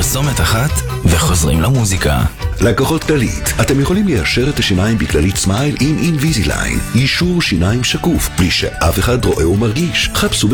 פרסומת אחת וחוזרים למוזיקה. לקוחות כללית, אתם יכולים ליישר את השיניים בכללית סמייל עם אינביזיליין. יישור שיניים שקוף, בלי שאף אחד רואה ומרגיש. חפשו